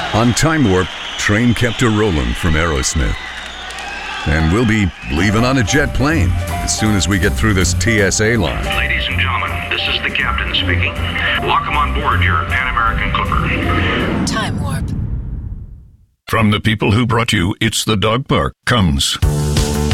On Time Warp, Train Kept a Rollin' from Aerosmith. And we'll be leaving on a jet plane as soon as we get through this TSA line. Ladies and gentlemen, this is the captain speaking. Welcome on board your Pan American Clipper. Time Warp. From the people who brought you It's the Dog Park comes